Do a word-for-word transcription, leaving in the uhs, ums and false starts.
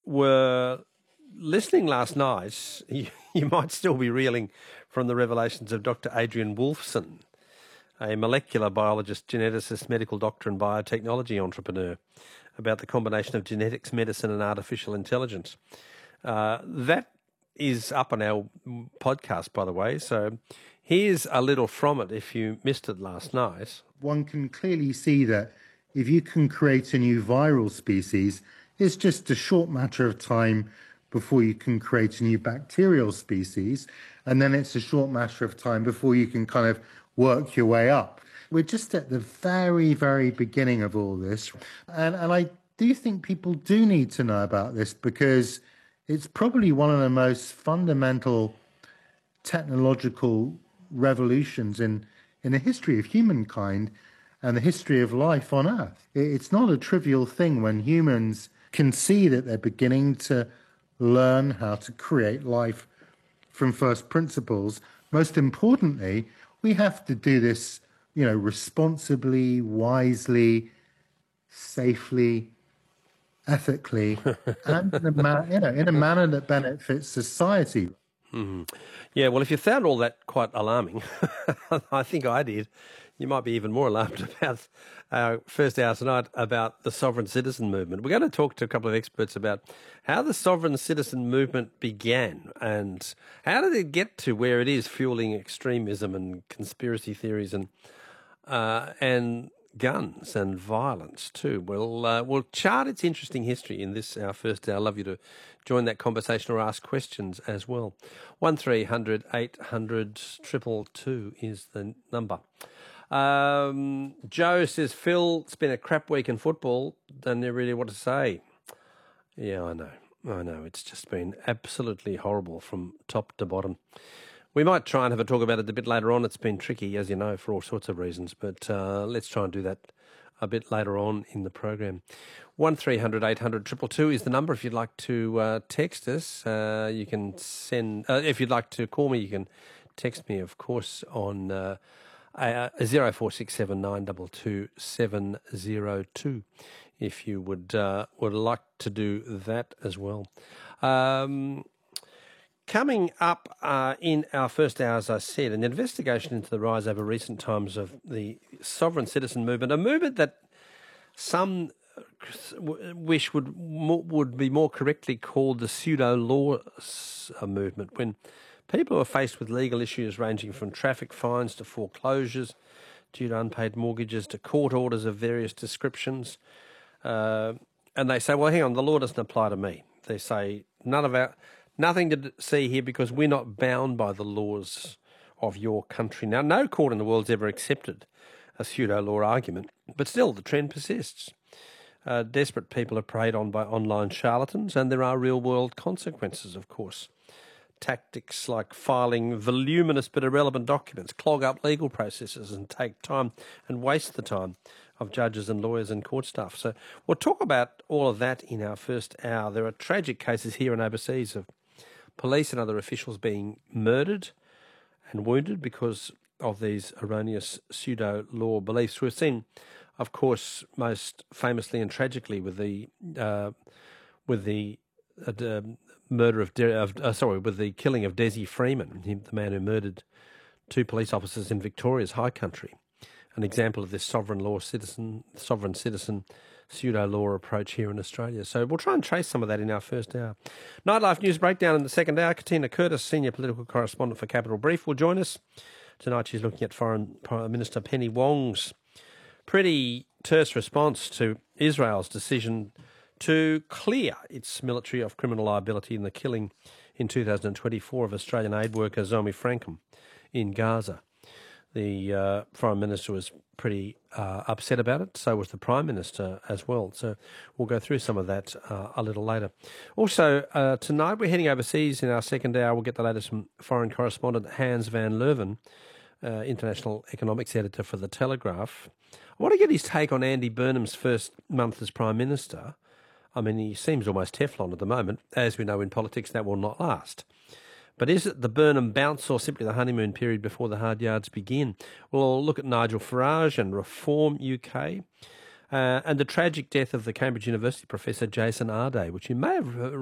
were listening last night, you, you might still be reeling from the revelations of Doctor Adrian Wolfson, a molecular biologist, geneticist, medical doctor and biotechnology entrepreneur, about the combination of genetics, medicine and artificial intelligence. Uh, that is up on our podcast, by the way, so here's a little from it if you missed it last night. One can clearly see that if you can create a new viral species, it's just a short matter of time before you can create a new bacterial species, and then it's a short matter of time before you can kind of work your way up. We're just at the very, very beginning of all this, and, and I do think people do need to know about this because it's probably one of the most fundamental technological revolutions in, in the history of humankind and the history of life on Earth. It's not a trivial thing when humans can see that they're beginning to learn how to create life from first principles. Most importantly, we have to do this, you know, responsibly, wisely, safely, ethically, and in a, ma- you know, in a manner that benefits society. Mm-hmm. Yeah, well, if you found all that quite alarming, I think I did, you might be even more alarmed about our first hour tonight about the sovereign citizen movement. We're going to talk to a couple of experts about how the sovereign citizen movement began and how did it get to where it is, fueling extremism and conspiracy theories and uh, and guns and violence too. We'll uh, we'll chart its interesting history in this our first hour. I'd love you to join that conversation or ask questions as well. One three hundred eight hundred triple two is the number. Um, Joe says, Phil, it's been a crap week in football. Don't know really what to say. Yeah, I know. I know. It's just been absolutely horrible from top to bottom. We might try and have a talk about it a bit later on. It's been tricky, as you know, for all sorts of reasons. But uh, let's try and do that a bit later on in the program. One three hundred eight hundred triple two is the number if you'd like to uh, text us. Uh, you can send, uh, if you'd like to call me, you can text me, of course, on uh, uh, zero four six seven nine two two seven zero two if you would uh, would like to do that as well. Um, coming up uh, in our first hour, as I said, an investigation into the rise over recent times of the sovereign citizen movement, a movement that some wish would would be more correctly called the pseudo-law movement, when people are faced with legal issues ranging from traffic fines to foreclosures, due to unpaid mortgages, to court orders of various descriptions. Uh, and they say, well, hang on, the law doesn't apply to me. They say, none of our, nothing to see here because we're not bound by the laws of your country. Now, no court in the world's ever accepted a pseudo-law argument, but still the trend persists. Uh, desperate people are preyed on by online charlatans, and there are real-world consequences, of course. Tactics like filing voluminous but irrelevant documents clog up legal processes and take time and waste the time of judges and lawyers and court staff. So we'll talk about all of that in our first hour. There are tragic cases here and overseas of police and other officials being murdered and wounded because of these erroneous pseudo-law beliefs. We've seen, of course, most famously and tragically with the uh, with the uh, murder of, De- of uh, sorry, with the killing of Desi Freeman, the man who murdered two police officers in Victoria's High Country. An example of this sovereign law citizen, sovereign citizen pseudo-law approach here in Australia. So we'll try and trace some of that in our first hour. Nightlife News Breakdown in the second hour. Katina Curtis, Senior Political Correspondent for Capital Brief, will join us. Tonight she's looking at Foreign Prime Minister Penny Wong's pretty terse response to Israel's decision to clear its military of criminal liability in the killing in two thousand twenty-four of Australian aid worker Zomi Frankham in Gaza. The uh, Foreign Minister was pretty uh, upset about it, so was the Prime Minister as well. So we'll go through some of that uh, a little later. Also, uh, tonight we're heading overseas in our second hour. We'll get the latest from foreign correspondent Hans van Leuven, uh, International Economics Editor for The Telegraph. I want to get his take on Andy Burnham's first month as Prime Minister. I mean, he seems almost Teflon at the moment. As we know in politics, that will not last. But is it the Burnham bounce or simply the honeymoon period before the hard yards begin? We'll look at Nigel Farage and Reform U K uh, and the tragic death of the Cambridge University professor Jason Arday, which you may have